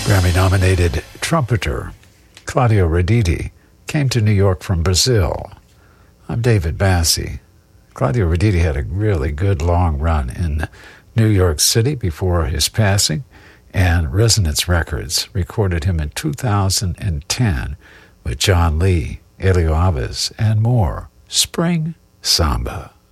Grammy-nominated trumpeter Claudio Roditi came to New York from Brazil. I'm David Bassi. Claudio Roditi had a really good long run in New York City before his passing, and Resonance Records recorded him in 2010 with John Lee, Elio Alves, and more. Spring Samba.